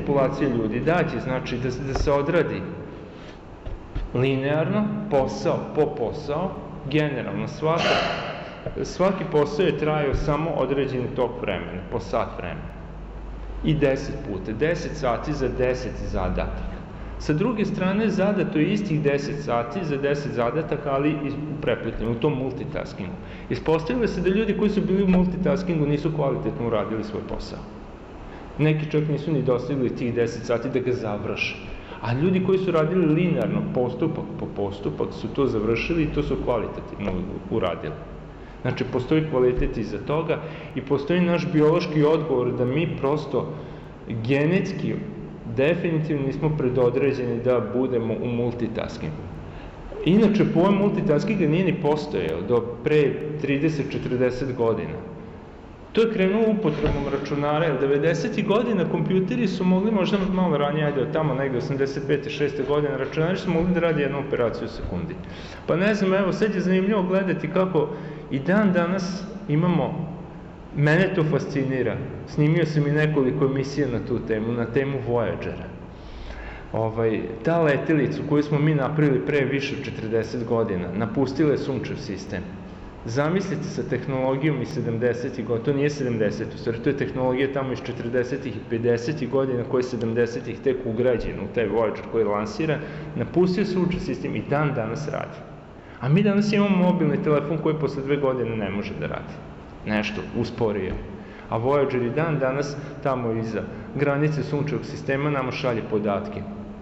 populacija ljudi dađe, znači da se odradi linearno, posao po posao, generalno svaki posao je trajao samo određeni tok vremena, po sat vremena. I 10 puta, 10 sati za 10 zadataka. Sa druge strane, zadato je istih 10 sati za 10 zadataka, ali u prepletanju, u tom multitaskingu. Ispostavilo se da ljudi koji su bili u multitaskingu nisu kvalitetno uradili svoj posao. Neki čak nisu ni dostigli tih 10 sati da ga završe. A ljudi koji su radili linearno, postupak po postupak, su to završili i to su kvalitativno uradili. Znači, postoji kvalitet iza toga i postoji naš biološki odgovor da mi prosto genetski definitivno nismo predodređeni da budemo u multitaskingu. Inače, pojam multitaskinga nije ni postojao do pre 30-40 godina. To je krenuo upotrebom računara, jer 90. godina kompjuteri su mogli, možda malo ranije, ajde od tamo negde 85. 6. godine, računari su mogli da radi jednu operaciju u sekundi. Pa ne znam, evo, sad je zanimljivo gledati kako i dan danas imamo, mene to fascinira, snimio sam i nekoliko emisija na tu temu, na temu Voyagera. Ta letelicu koju smo mi napravili pre više od 40 godina, napustila je Sunčev sistem. Zamislite sa tehnologijom iz 70. godina, to nije 70. u stvari, to je tehnologija tamo iz 40. i 50. godina koja je 70. tek ugrađena u taj Voyager koji je lansiran, napustio Sunčev sistem i dan danas radi. A mi danas imamo mobilni telefon koji posle 2 godine ne može da radi. Nešto usporio. A Voyager i dan danas tamo iza granice Sunčevog sistema nama šalje podatke.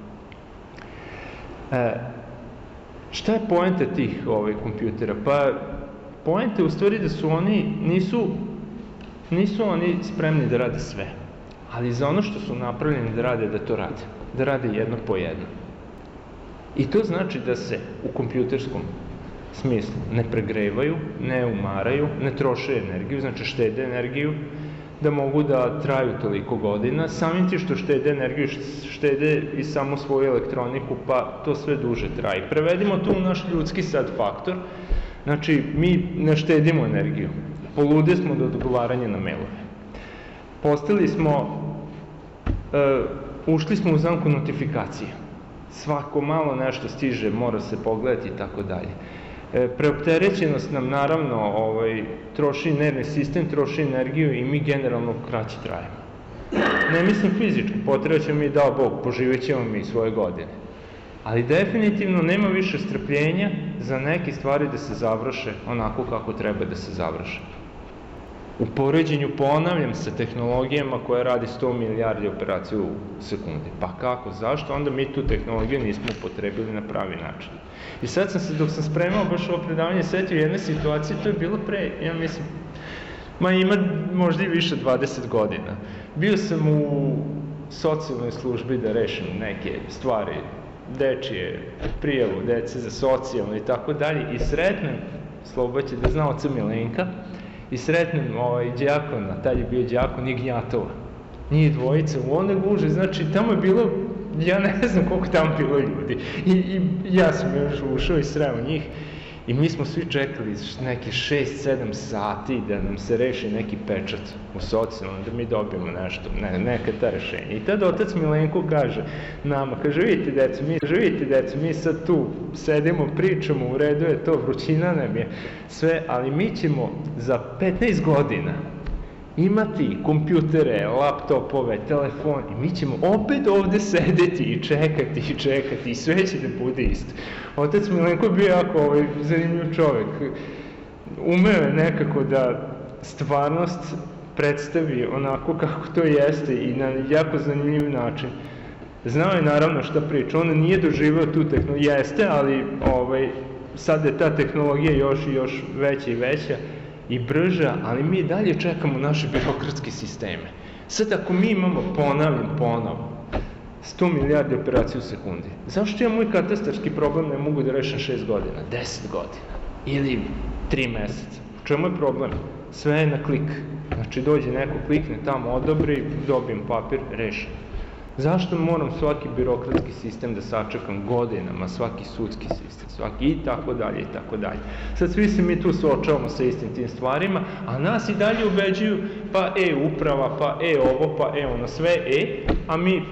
Šta je poenta tih kompjutera? Pa poenta je u stvari da su oni, nisu oni spremni da rade sve, ali za ono što su napravljeni da rade, da rade jedno po jedno. I to znači da se u kompjuterskom smislu ne pregrevaju, ne umaraju, ne troše energiju, znači štede energiju, da mogu da traju toliko godina, samim ti što štede energiju, štede i samo svoju elektroniku, pa to sve duže traje. Prevedimo to u naš ljudski sad faktor, znači mi ne štedimo energiju, polude smo do odgovaranja na mailove. Ušli smo u zamku notifikacije, svako malo nešto stiže, mora se pogledati i tako dalje. Preopterećenost nam naravno troši nervni sistem, troši energiju i mi generalno kraće trajemo. Ne mislim fizički, potrebaćemo mi, dao Bog, poživjet ćemo mi svoje godine. Ali definitivno nema više strpljenja za neke stvari da se završe onako kako treba da se završe. U poređenju, ponavljam, sa tehnologijama koje radi 100 milijardi operacija u sekundi. Pa kako? Zašto? Onda mi tu tehnologiju nismo upotrebili na pravi način. I sad sam se, dok sam spremao baš ovo predavanje, setio jedne situacije, to je bilo pre, ja mislim, ima možda i više 20 godina. Bio sam u socijalnoj službi da rešim neke stvari, dečije, prijavu dece za socijalno i tako dalje, i sretnem, Sloba će da zna oca Milenka, i sretnem đakona, tad je bio đakon i Gnjatova. Njih dvojica u one guže, znači tamo je bilo, ja ne znam koliko tamo bilo ljudi. I ja sam još ušao i sreo njih i mi smo svi čekali neki 6-7 sati da nam se reši neki pečat u socijalnom, da mi dobijemo nešto, neka ta rešenja. I tada otac Milenko kaže nama, kaže, vidite deco, mi sad tu sedimo, pričamo, u redu je to, vrućina nam je sve, ali mi ćemo za 15 godina imati kompjutere, laptopove, telefon i mi ćemo opet ovde sedeti i čekati i sve će da bude isto. Otac Milenko je bio jako zanimljiv čovek. Umeo je nekako da stvarnost predstavi onako kako to jeste i na jako zanimljiv način. Znao je naravno šta priča, on nije doživao tu tehnologiju, jeste, ali sad je ta tehnologija još veća i veća i brža, ali mi dalje čekamo naše birokratske sisteme. Sad ako mi imamo, ponovo, 100 milijardi operacija u sekundi, zašto ja moj katastarski problem ne mogu da rešim 6 godina, 10 godina ili 3 meseca? U čemu je problem? Sve je na klik. Znači dođe neko, klikne tamo, odobri, dobijem papir, rešim. Zašto moram svaki birokratski sistem da sačekam godinama, svaki sudski sistem, svaki i tako dalje. Sad svi se mi tu suočavamo sa istim tim stvarima, a nas i dalje ubeđuju pa uprava, pa ovo, pa ono, sve a mi